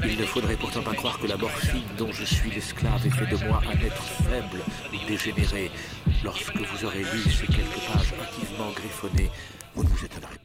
Il ne faudrait pourtant pas croire que la morphine dont je suis l'esclave ait fait de moi un être faible ou dégénéré. Lorsque vous aurez lu ces quelques pages hâtivement griffonnées, vous ne vous étonnerez pas.